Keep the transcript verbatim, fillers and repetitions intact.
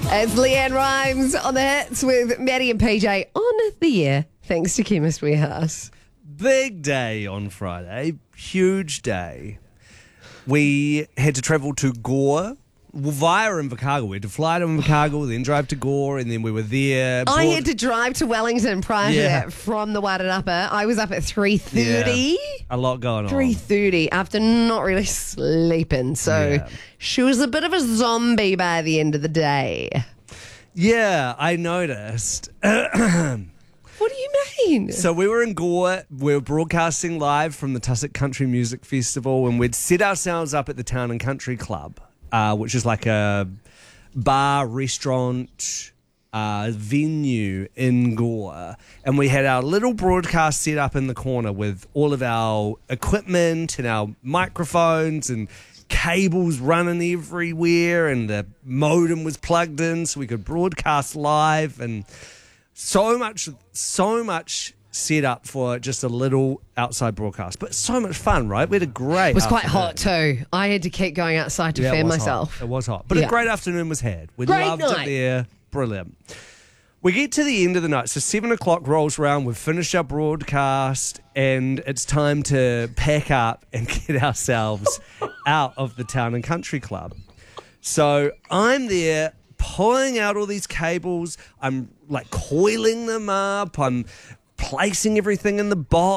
It's Leanne Rhymes on the hits with Maddie and P J on the air, thanks to Chemist Warehouse. Big day on Friday. Huge day. We had to travel to Gore via Invercargill. We had to fly to Invercargill, then drive to Gore, and then we were there. I Broad- had to drive to Wellington prior Yeah. to that from the Wairarapa. I was up at three thirty. Yeah, a lot going on. three thirty after not really sleeping. So Yeah. she was a bit of a zombie by the end of the day. Yeah, I noticed. What do you mean? So we were in Gore. We were broadcasting live from the Tussock Country Music Festival, and we'd set ourselves up at the Town and Country Club, uh, which is like a bar, restaurant, uh, venue in Gore. And we had our little broadcast set up in the corner with all of our equipment and our microphones and cables running everywhere, and the modem was plugged in so we could broadcast live, and so much, so much set up for just a little outside broadcast, but so much fun, right? We had a great. It was quite afternoon. hot too. I had to keep going outside to Yeah, it fan was myself. hot. It was hot, but Yeah. a great afternoon was had. We Great loved night. it there. Brilliant. We get to the end of the night, so seven o'clock rolls around. We've finished our broadcast, and it's time to pack up and get ourselves out of the Town and Country Club. So I'm there pulling out all these cables. I'm like coiling them up. I'm placing everything in the box.